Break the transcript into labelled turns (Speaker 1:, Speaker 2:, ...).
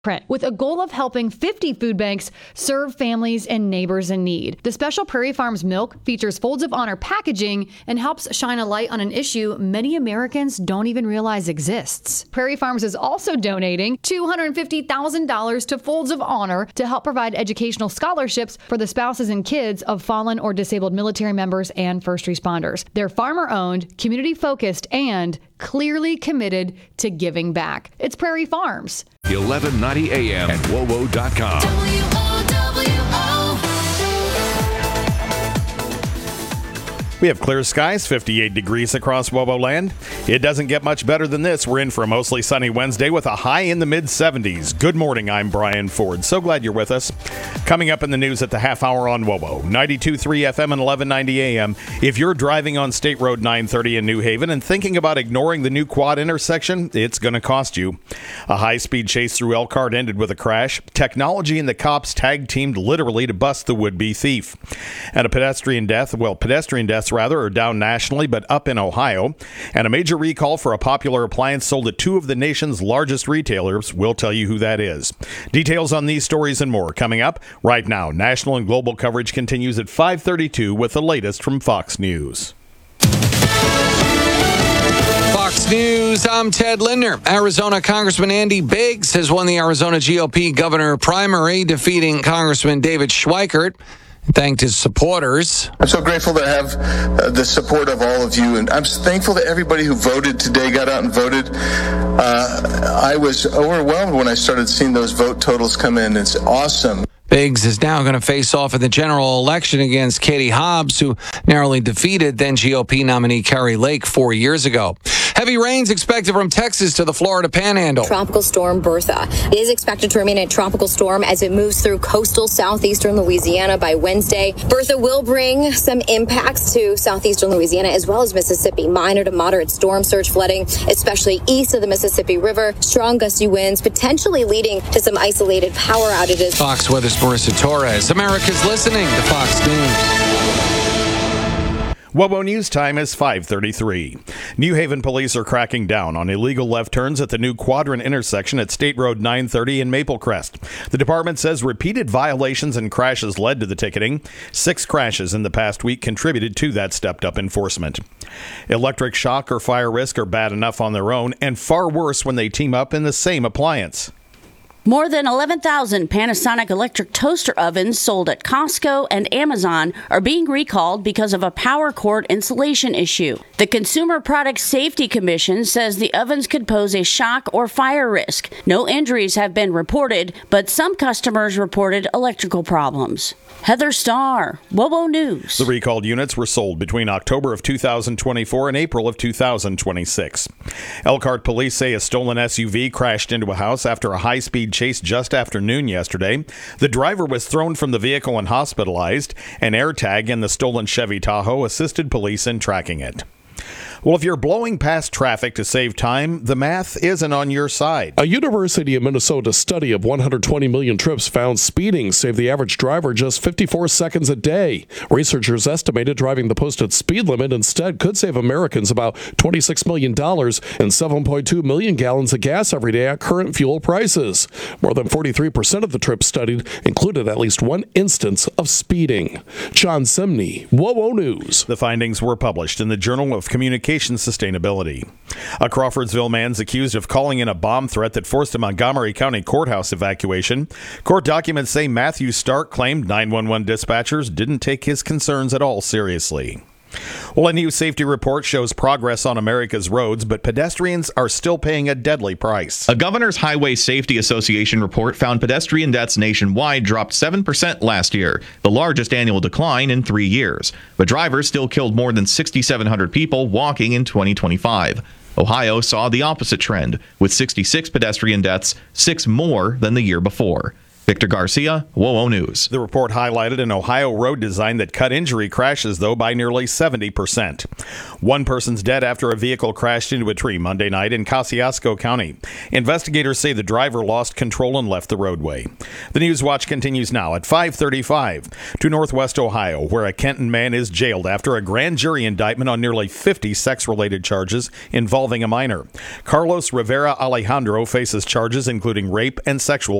Speaker 1: with a goal of helping 50 food banks serve families and neighbors in need. The special Prairie Farms milk features Folds of Honor packaging and helps shine a light on an issue many Americans don't even realize exists. Prairie Farms is also donating $250,000 to Folds of Honor to help provide educational scholarships for the spouses and kids of fallen or disabled military members and first responders. They're farmer-owned, community-focused, and clearly committed to giving back. It's Prairie Farms.
Speaker 2: 1190 AM at WOWO.com. We have clear skies, 58 degrees across WOWO land. It doesn't get much better than this. We're in for a mostly sunny Wednesday with a high in the mid-70s. Good morning, I'm Brian Ford. So glad you're with us. Coming up in the news at the half hour on WOWO, 92.3 FM and 1190 AM. If you're driving on State Road 930 in New Haven and thinking about ignoring the new quad intersection, it's going to cost you. A high-speed chase through Elkhart ended with a crash. Technology and the cops tag-teamed literally to bust the would-be thief. And a pedestrians deaths are down nationally, but up in Ohio. And a major recall for a popular appliance sold at two of the nation's largest retailers. We'll tell you who that is. Details on these stories and more coming up right now. National and global coverage continues at 5:32 with the latest from Fox News.
Speaker 3: Fox News, I'm Ted Linder. Arizona Congressman Andy Biggs has won the Arizona GOP governor primary, defeating Congressman David Schweikert. Thanked his supporters.
Speaker 4: I'm so grateful to have the support of all of you, and I'm thankful that everybody who voted today got out and voted. I was overwhelmed when I started seeing those vote totals come in. It's awesome.
Speaker 3: Biggs is now going to face off in the general election against Katie Hobbs, who narrowly defeated then GOP nominee Kari Lake 4 years ago. Heavy rains expected from Texas to the Florida Panhandle.
Speaker 5: Tropical storm Bertha is expected to remain a tropical storm as it moves through coastal southeastern Louisiana by Wednesday. Bertha will bring some impacts to southeastern Louisiana as well as Mississippi. Minor to moderate storm surge flooding, especially east of the Mississippi River. Strong gusty winds potentially leading to some isolated power outages.
Speaker 3: Fox Weather's Marissa Torres. America's listening to Fox News.
Speaker 2: WOWO News time is 5:33. New Haven police are cracking down on illegal left turns at the new quadrant intersection at State Road 930 in Maplecrest. The department says repeated violations and crashes led to the ticketing. 6 crashes in the past week contributed to that stepped-up enforcement. Electric shock or fire risk are bad enough on their own and far worse when they team up in the same appliance.
Speaker 6: More than 11,000 Panasonic electric toaster ovens sold at Costco and Amazon are being recalled because of a power cord insulation issue. The Consumer Product Safety Commission says the ovens could pose a shock or fire risk. No injuries have been reported, but some customers reported electrical problems. Heather Starr, WOWO News.
Speaker 2: The recalled units were sold between October of 2024 and April of 2026. Elkhart police say a stolen SUV crashed into a house after a high-speed chase just after noon yesterday. The driver was thrown from the vehicle and hospitalized. An AirTag in the stolen Chevy Tahoe assisted police in tracking it. Well, if you're blowing past traffic to save time, the math isn't on your side.
Speaker 7: A University of Minnesota study of 120 million trips found speeding saved the average driver just 54 seconds a day. Researchers estimated driving the posted speed limit instead could save Americans about $26 million and 7.2 million gallons of gas every day at current fuel prices. More than 43% of the trips studied included at least one instance of speeding. John Simney, WOWO News.
Speaker 2: The findings were published in the Journal of Communication Sustainability. A Crawfordsville man's accused of calling in a bomb threat that forced a Montgomery County courthouse evacuation. Court documents say Matthew Stark claimed 911 dispatchers didn't take his concerns at all seriously. Well, a new safety report shows progress on America's roads, but pedestrians are still paying a deadly price.
Speaker 8: A Governor's Highway Safety Association report found pedestrian deaths nationwide dropped 7% last year, the largest annual decline in 3 years. But drivers still killed more than 6,700 people walking in 2025. Ohio saw the opposite trend, with 66 pedestrian deaths, 6 more than the year before. Victor Garcia, WOWO News.
Speaker 2: The report highlighted an Ohio road design that cut injury crashes, though, by nearly 70%. One person's dead after a vehicle crashed into a tree Monday night in Kosciuszko County. Investigators say the driver lost control and left the roadway. The News Watch continues now at 5:35 to Northwest Ohio, where a Kenton man is jailed after a grand jury indictment on nearly 50 sex-related charges involving a minor. Carlos Rivera Alejandro faces charges including rape and sexual